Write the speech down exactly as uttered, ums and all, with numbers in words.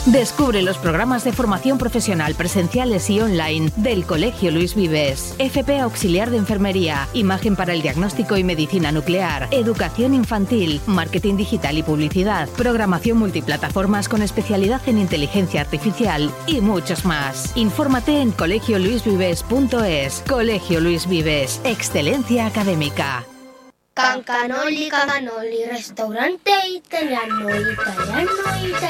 Descubre los programas de formación profesional presenciales y online del Colegio Luis Vives. F P Auxiliar de Enfermería, Imagen para el Diagnóstico y Medicina Nuclear, Educación Infantil, Marketing Digital y Publicidad, Programación Multiplataformas con especialidad en Inteligencia Artificial y muchos más. Infórmate en colegio luis vives punto es. Colegio Luis Vives. Excelencia académica. Cancanoli, Cancanoli, restaurante italiano, italiano, italiano.